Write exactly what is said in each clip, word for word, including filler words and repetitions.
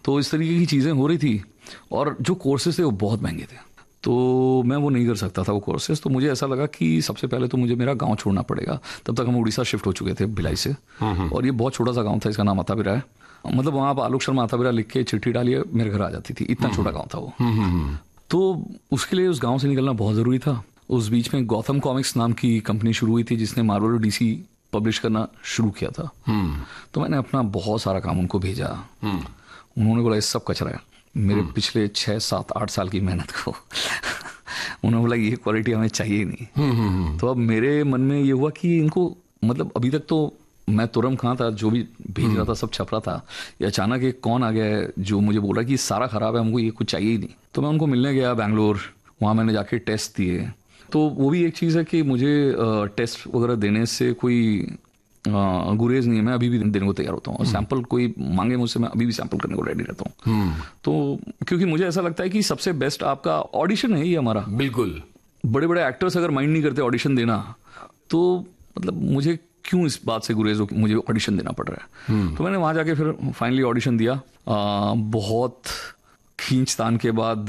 तो इस तरीके की चीज़ें हो रही थी और जो कोर्सेज थे वो बहुत महंगे थे, तो मैं वो नहीं कर सकता था वो कोर्सेज। तो मुझे ऐसा लगा कि सबसे पहले तो मुझे मेरा गांव छोड़ना पड़ेगा। तब तक हम उड़ीसा शिफ्ट हो चुके थे भिलाई से, और ये बहुत छोटा सा गांव था, इसका नाम अताबिरा है। मतलब वहाँ आप आलोक शर्मा अताबिरा लिख के चिट्ठी डालिए मेरे घर आ जाती थी, इतना छोटा गाँव था वो। तो उसके लिए उस गाँव से निकलना बहुत ज़रूरी था। उस बीच में गौतम कॉमिक्स नाम की कंपनी शुरू हुई थी जिसने मार्वल और डीसी पब्लिश करना शुरू किया था। तो मैंने अपना बहुत सारा काम उनको भेजा। उन्होंने बोला ये सब कचरा है, मेरे पिछले छः सात आठ साल की मेहनत को उन्होंने बोला ये क्वालिटी हमें चाहिए ही नहीं। तो अब मेरे मन में ये हुआ कि इनको, मतलब अभी तक तो मैं तुरम खां था, जो भी भेज रहा था सब छप रहा था, ये अचानक एक कौन आ गया है जो मुझे बोल रहा है कि सारा खराब है, हमको ये कुछ चाहिए ही नहीं। तो मैं उनको मिलने गया बैंगलोर, वहाँ मैंने जाके टेस्ट दिए। तो वो भी एक चीज़ है कि मुझे टेस्ट वगैरह देने से कोई गुरेज नहीं है, मैं अभी भी देने को तैयार होता हूँ। और सैंपल कोई मांगे मुझसे, मैं अभी भी सैंपल करने को रेडी रहता हूँ। तो क्योंकि मुझे ऐसा लगता है कि सबसे बेस्ट आपका ऑडिशन है ये हमारा। बिल्कुल। बड़े बड़े एक्टर्स अगर माइंड नहीं करते ऑडिशन देना, तो मतलब मुझे क्यों इस बात से गुरेज हो कि मुझे ऑडिशन देना पड़ रहा है। तो मैंने वहाँ जाके फिर फाइनली ऑडिशन दिया। आ, बहुत खींचतान के बाद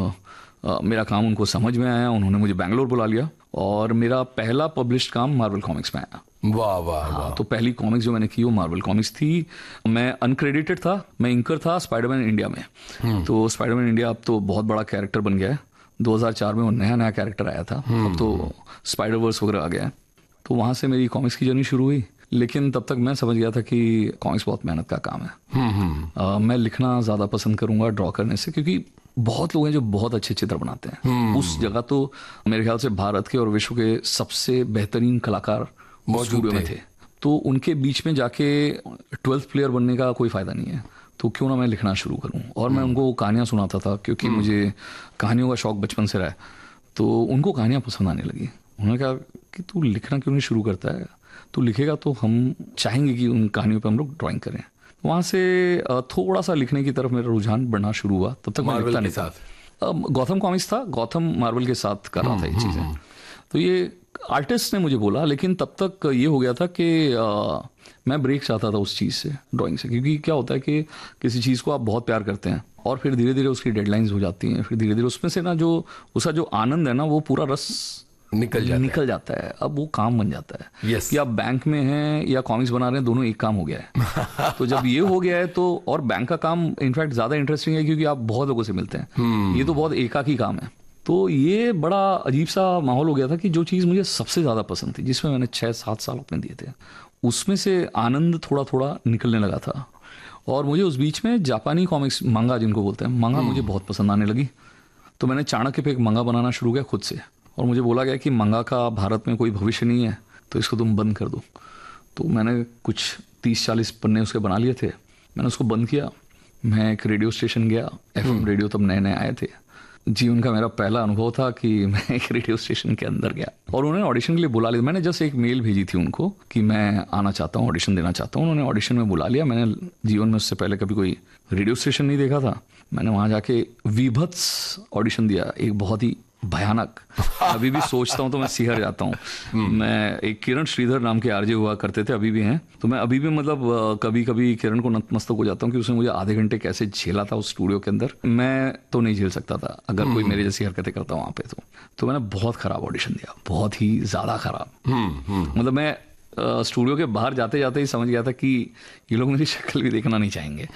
आ, मेरा काम उनको समझ में आया, उन्होंने मुझे बैंगलोर बुला लिया और मेरा पहला पब्लिश्ड काम मार्वल कॉमिक्स में आया। वाह वाह वाह। तो पहली कॉमिक्स जो मैंने की वो मार्वल कॉमिक्स थी। मैं अनक्रेडिटेड था, मैं इंकर था स्पाइडरमैन इंडिया में। तो स्पाइडरमैन इंडिया अब तो बहुत बड़ा कैरेक्टर बन गया है, दो हज़ार चार में वो नया नया कैरेक्टर आया था, अब तो स्पाइडर वर्स वगैरह आ गया है। तो वहाँ से मेरी कॉमिक्स की जर्नी शुरू हुई, लेकिन तब तक मैं समझ गया था कि कॉमिक्स बहुत मेहनत का काम है। आ, मैं लिखना ज़्यादा पसंद करूँगा ड्रॉ करने से, क्योंकि बहुत लोग हैं जो बहुत अच्छे चित्र बनाते हैं। उस जगह तो मेरे ख्याल से भारत के और विश्व के सबसे बेहतरीन कलाकार स्टूडियो में थे। तो उनके बीच में जाके ट्वेल्थ प्लेयर बनने का कोई फ़ायदा नहीं है, तो क्यों ना मैं लिखना शुरू करूं। और मैं उनको कहानियां सुनाता था, क्योंकि मुझे कहानियों का शौक बचपन से रहा है। तो उनको कहानियां पसंद आने लगी। उन्होंने कहा कि तू लिखना क्यों नहीं शुरू करता है, तू लिखेगा तो हम चाहेंगे कि उन कहानियों पर हम लोग ड्राइंग करें। वहाँ से थोड़ा सा लिखने की तरफ मेरा रुझान बढ़ना शुरू हुआ। तब तक मैं लिखता नहीं था। गौतम कॉमिक्स था, गौतम मार्वल के साथ कर रहा था ये चीज़ें। तो ये आर्टिस्ट ने मुझे बोला, लेकिन तब तक ये हो गया था कि आ, मैं ब्रेक चाहता था उस चीज़ से, ड्राइंग से। क्योंकि क्या होता है कि किसी चीज़ को आप बहुत प्यार करते हैं और फिर धीरे धीरे उसकी डेडलाइंस हो जाती हैं, फिर धीरे धीरे उसमें से ना जो उसका जो आनंद है ना, वो पूरा रस निकल जाता निकल है। जाता है। अब वो काम बन जाता है। yes. कि आप बैंक में हैं या कॉमिक्स बना रहे हैं, दोनों एक काम हो गया है। तो जब ये हो गया है तो, और बैंक का काम इनफैक्ट ज़्यादा इंटरेस्टिंग है क्योंकि आप बहुत लोगों से मिलते हैं। hmm. ये तो बहुत एकाकी काम है। तो ये बड़ा अजीब सा माहौल हो गया था कि जो चीज़ मुझे सबसे ज़्यादा पसंद थी, जिसमें मैंने छः सात साल अपने दिए थे, उसमें से आनंद थोड़ा थोड़ा निकलने लगा था। और मुझे उस बीच में जापानी कॉमिक्स, मंगा जिनको बोलते हैं, मंगा मुझे बहुत पसंद आने लगी। तो मैंने चाणक्य पे एक मंगा बनाना शुरू किया खुद से, और मुझे बोला गया कि मंगा का भारत में कोई भविष्य नहीं है, तो इसको तुम बंद कर दो। तो मैंने कुछ तीस चालीस पन्ने उसके बना लिए थे, मैंने उसको बंद किया। मैं एक रेडियो स्टेशन गया, एफएम रेडियो तब नए नए आए थे। जीवन का मेरा पहला अनुभव था कि मैं एक रेडियो स्टेशन के अंदर गया और उन्होंने ऑडिशन के लिए बुला लिया। मैंने जस्ट एक मेल भेजी थी उनको कि मैं आना चाहता हूँ, ऑडिशन देना चाहता हूँ। उन्होंने ऑडिशन में बुला लिया। मैंने जीवन में उससे पहले कभी कोई रेडियो स्टेशन नहीं देखा था। मैंने वहाँ जाके विभत्स ऑडिशन दिया, एक बहुत ही भयानक। अभी भी सोचता हूँ तो मैं सिहर जाता हूँ। मैं एक किरण श्रीधर नाम के आरजे हुआ करते थे, अभी भी हैं। तो मैं अभी भी मतलब कभी कभी किरण को नतमस्तक हो जाता हूँ कि उसने मुझे आधे घंटे कैसे झेला था उस स्टूडियो के अंदर। मैं तो नहीं झेल सकता था अगर कोई मेरे जैसी हरकतें करता वहाँ पे। तो तो मैंने बहुत खराब ऑडिशन दिया, बहुत ही ज़्यादा खराब। मतलब मैं स्टूडियो के बाहर जाते जाते ही समझ गया था कि ये लोग मेरी शक्ल भी देखना नहीं चाहेंगे।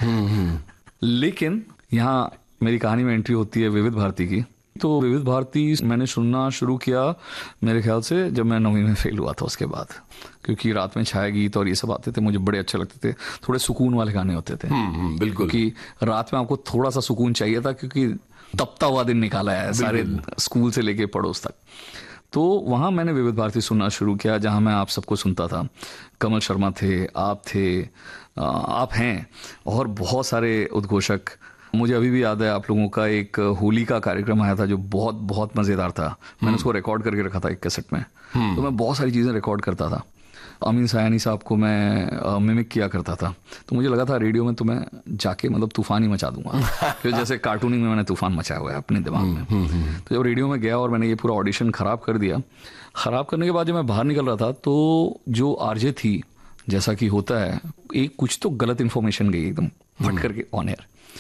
लेकिन यहाँ मेरी कहानी में एंट्री होती है विविध भारती की। तो विविध भारती मैंने सुनना शुरू किया मेरे ख्याल से जब मैं नौवीं में फेल हुआ था उसके बाद, क्योंकि रात में छाया गीत और ये सब आते थे, मुझे बड़े अच्छे लगते थे। थोड़े सुकून वाले गाने होते थे। बिल्कुल। क्योंकि रात में आपको थोड़ा सा सुकून चाहिए था, क्योंकि तपता हुआ दिन निकाला है सारे स्कूल से लेके पड़ोस तक। तो वहाँ मैंने विविध भारती सुनना शुरू किया, जहाँ मैं आप सबको सुनता था। कमल शर्मा थे, आप थे, आप हैं, और बहुत सारे उद्घोषक। मुझे अभी भी याद है आप लोगों का एक होली का कार्यक्रम आया था जो बहुत बहुत मज़ेदार था। मैंने उसको रिकॉर्ड करके रखा था एक कैसेट में। तो मैं बहुत सारी चीज़ें रिकॉर्ड करता था। अमीन सायानी साहब को मैं मिमिक किया करता था। तो मुझे लगा था रेडियो में तो मैं जाके मतलब तूफान ही मचा दूंगा, फिर जैसे कार्टूनिंग में मैंने तूफान मचाया हुआ है अपने दिमाग में। तो जब रेडियो में गया और मैंने ये पूरा ऑडिशन ख़राब कर दिया, ख़राब करने के बाद जब मैं बाहर निकल रहा था तो जो आरजे थी, जैसा कि होता है, एक कुछ तो गलत इन्फॉर्मेशन गई एकदम फट करके ऑन एयर।